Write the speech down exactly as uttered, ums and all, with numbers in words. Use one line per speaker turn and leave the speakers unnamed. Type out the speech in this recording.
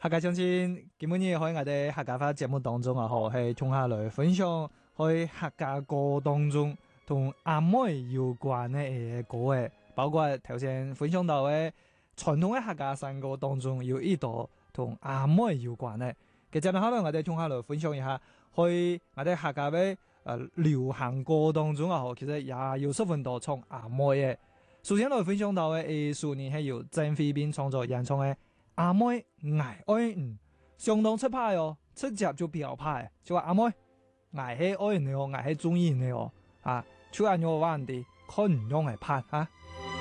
客家鄉親，今日喺我哋客家話節目當中啊，嗬，係從下來分享喺客家歌當中同阿妹有關嘅歌嘅，包括頭先分享到嘅傳統嘅客家山歌當中有一道同阿妹有關嘅。其實呢，可能我哋從下來分享一下，喺我哋客家嘅誒流行歌當中啊，嗬，其實也有十分多唱阿妹嘅。首先來分享到嘅藝術呢係由鄭飛斌創作演唱嘅。阿妹挨愛嗯，相當出牌哦，出閘就表牌，就話阿妹挨係愛你哦，挨係中意你哦，啊，出眼我話人哋看唔用嚟拍啊。